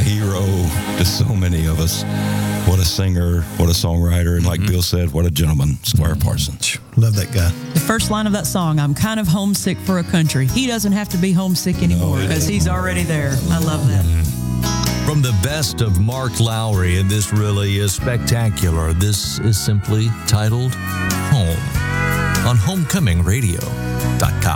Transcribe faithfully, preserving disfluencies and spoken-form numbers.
hero to so many of us. What a singer, what a songwriter, and like mm-hmm. Bill said, what a gentleman, Squire Parsons. Love that guy. The first line of that song, I'm kind of homesick for a country. He doesn't have to be homesick anymore because no, he's already there. I love that. Mm-hmm. From the best of Mark Lowry, and this really is spectacular. This is simply titled Home on homecoming radio dot com.